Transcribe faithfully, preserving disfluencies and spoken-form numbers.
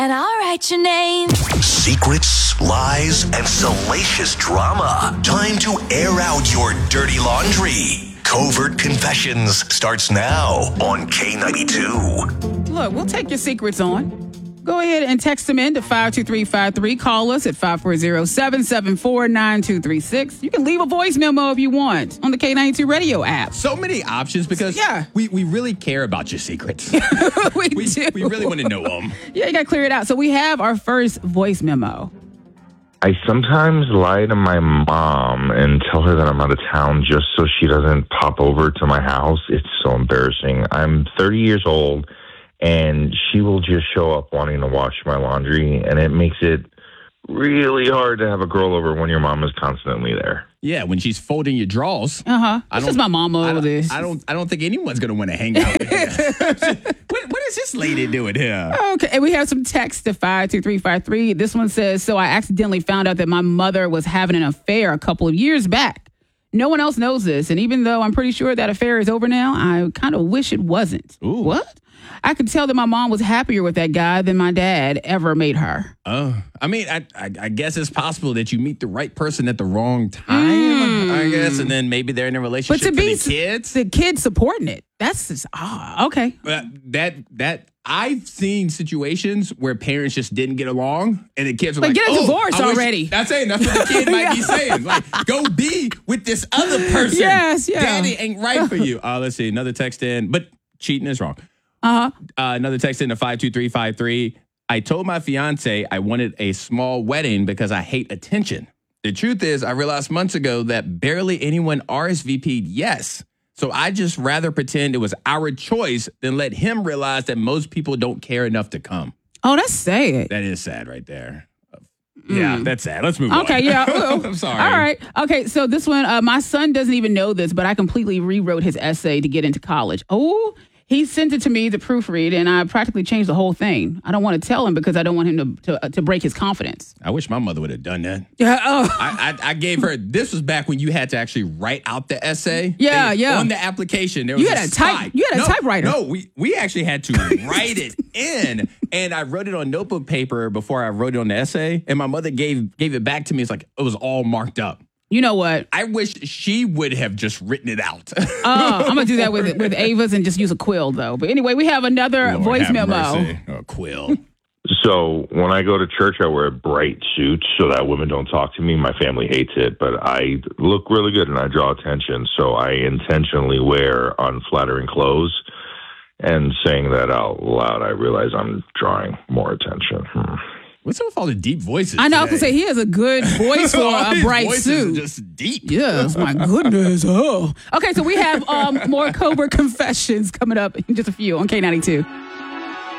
And I'll write your name. Secrets, lies, and salacious drama. Time to air out your dirty laundry. Covert Confessions starts now on K ninety-two. Look, we'll take your secrets on. Go ahead and text them in to five two three five three. Call us at five four zero, seven seven four, nine two three six. You can leave a voice memo if you want on the K ninety-two radio app. So many options because yeah. we, we really care about your secrets. we, we do. We really want to know them. Yeah, you got to clear it out. So we have our first voice memo. I sometimes lie to my mom and tell her that I'm out of town just so she doesn't pop over to my house. It's so embarrassing. I'm thirty years old, and she will just show up wanting to wash my laundry, and it makes it really hard to have a girl over when your mom is constantly there. Yeah, when she's folding your drawers. Uh-huh. This is my mama over this. I don't I don't think anyone's going to want to hang out with her. what, what is this lady doing here? Okay, and we have some text to five two three five three. This one says, so I accidentally found out that my mother was having an affair a couple of years back. No one else knows this, and even though I'm pretty sure that affair is over now, I kind of wish it wasn't. Ooh. What? I could tell that my mom was happier with that guy than my dad ever made her. Oh, I mean, I, I I guess it's possible that you meet the right person at the wrong time, mm. I guess, and then maybe they're in a relationship but to for be the kids. The kids supporting it. That's just, ah, okay. But that, that, I've seen situations where parents just didn't get along and the kids were like, like, get a oh, divorce I wish, already. That's saying that's what the kid might yeah. be saying. Like, go be with this other person. Yes, yeah. Daddy ain't right for you. Uh, let's see, another text in, but cheating is wrong. Uh-huh. Uh, another text in to five two three five three. I told my fiance I wanted a small wedding because I hate attention. The truth is, I realized months ago that barely anyone R S V P'd yes. So I just rather pretend it was our choice than let him realize that most people don't care enough to come. Oh, that's sad. That is sad right there. Mm. Yeah, that's sad. Let's move okay, on. Okay, yeah. I'm sorry. All right. Okay, so this one, uh, my son doesn't even know this, but I completely rewrote his essay to get into college. Oh, he sent it to me to proofread, and I practically changed the whole thing. I don't want to tell him because I don't want him to to, uh, to break his confidence. I wish my mother would have done that. Yeah. Oh. I, I, I gave her. This was back when you had to actually write out the essay. Yeah, they, yeah. On the application, there was you had a, a type. slide. You had a no, typewriter. No, we we actually had to write it in, and I wrote it on notebook paper before I wrote it on the essay. And my mother gave gave it back to me. It's like it was all marked up. You know what? I wish she would have just written it out. Oh, uh, I'm going to do that with with Ava's and just use a quill, though. But anyway, we have another Lord voice have memo. Mercy. A quill. So when I go to church, I wear a bright suit so that women don't talk to me. My family hates it, but I look really good and I draw attention. So I intentionally wear unflattering clothes. And saying that out loud, I realize I'm drawing more attention. Hmm. What's up with all the deep voices? I know. I was today? going to say, he has a good voice for a bright suit. Just deep. Yes, my goodness. Oh. Okay, so we have um, more Covert Confessions coming up in just a few on K ninety-two.